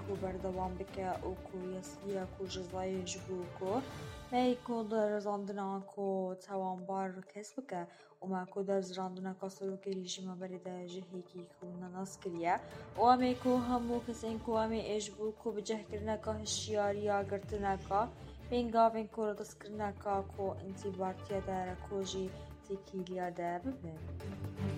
کو بەردەوام بکە و کو یەسیە کو جزای ji bo ku me ku derzandina ku tewambar kes bike û me ku derzirandineka serokê rejîma berê de ji hêkî ku nas kiriye û em ê ku hemû kesên ku em ê ji bo ku bi cehkirineka hişyariya girtineka bên gavên ku re destkirineka ku întîbartiya de re ku jî têkîliya de bibin.